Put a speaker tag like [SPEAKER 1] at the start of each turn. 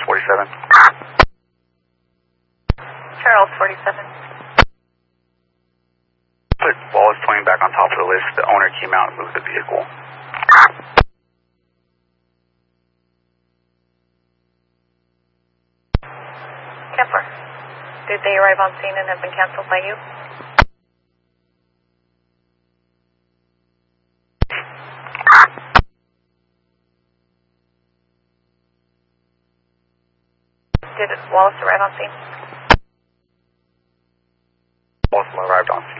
[SPEAKER 1] 47.
[SPEAKER 2] Charles 47.
[SPEAKER 1] Put Wallace Twain back on top of the list. The owner came out and moved the vehicle.
[SPEAKER 2] Kepler. Did they arrive on scene and have been canceled by you? Did Wallace arrive on scene?
[SPEAKER 1] Wallace arrived on scene.